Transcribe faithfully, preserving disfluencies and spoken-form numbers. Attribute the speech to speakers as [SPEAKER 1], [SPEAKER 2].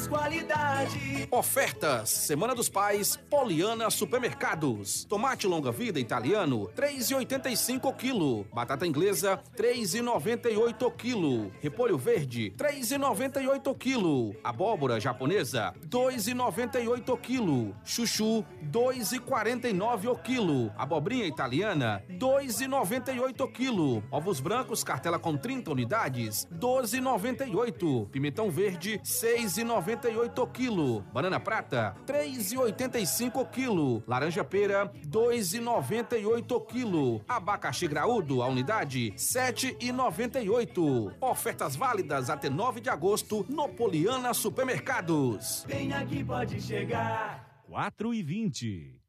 [SPEAKER 1] qualidade.
[SPEAKER 2] Ofertas, Semana dos Pais, Poliana Supermercados. Tomate longa-vida italiano, três reais e oitenta e cinco o quilo. Batata inglesa, três reais e noventa e oito o quilo. Repolho verde, três reais e noventa e oito o quilo. Abóbora japonesa, dois reais e noventa e oito o quilo. Chuchu, dois reais e quarenta e nove o quilo. Abobrinha italiana, dois reais e noventa e oito o quilo. Ovos brancos, cartela com trinta unidades, doze reais e noventa e oito. Pimentão verde, seis reais e noventa e oito o quilo. Banana prata, três reais e oitenta e cinco o quilo. Laranja pera, dois reais e noventa e oito o quilo. Abacaxi graúdo, a unidade, sete reais e noventa e oito. Ofertas válidas até nove de agosto no Poliana Supermercados.
[SPEAKER 1] Vem aqui, pode chegar.
[SPEAKER 3] quatro e vinte.